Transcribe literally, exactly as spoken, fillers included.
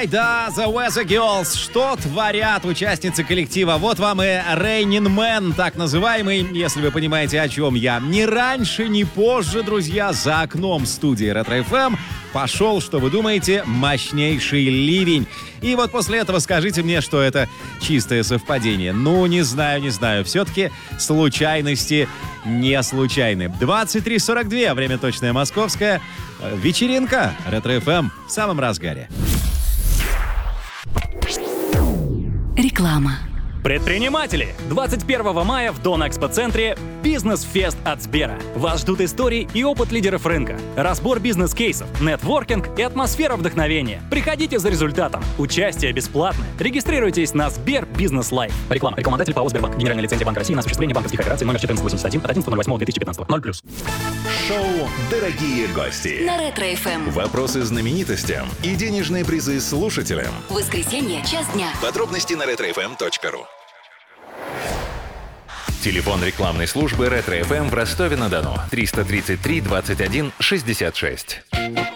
Ай да, The Weather Girls. Что творят участницы коллектива? Вот вам и Raining Man, так называемый, если вы понимаете, о чем я. Ни раньше, ни позже, друзья, за окном студии Ретро эф эм пошел, что вы думаете, мощнейший ливень. И вот после этого скажите мне, что это чистое совпадение. Ну, не знаю, не знаю. Все-таки случайности не случайны. двадцать три сорок два, время точное московское. Вечеринка Ретро эф эм в самом разгаре. Реклама. Предприниматели! двадцать первого мая в Дон-Экспо-центре «Бизнес-фест» от Сбера. Вас ждут истории и опыт лидеров рынка, разбор бизнес-кейсов, нетворкинг и атмосфера вдохновения. Приходите за результатом. Участие бесплатно. Регистрируйтесь на Сбер Бизнес Лайф. Реклама. Рекламодатель ПАО «Сбербанк». Генеральная лицензия Банка России на осуществление банковских операций номер четырнадцать восемьдесят один от одиннадцатого ноль восьмого две тысячи пятнадцатого. ноль плюс. Шоу «Дорогие гости». На Ретро эф эм. Вопросы знаменитостям и денежные призы слушателям. Воскресенье, час дня. Подробности на ретро эф эм точка ру. Телефон рекламной службы Ретро эф эм в Ростове-на-Дону. триста тридцать три двадцать один шестьдесят шесть.